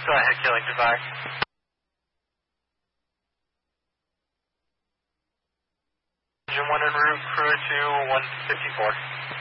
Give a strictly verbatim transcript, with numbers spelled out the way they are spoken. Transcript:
Go ahead, Killing Goodbye. Engine one en route, crew to one fifty-four.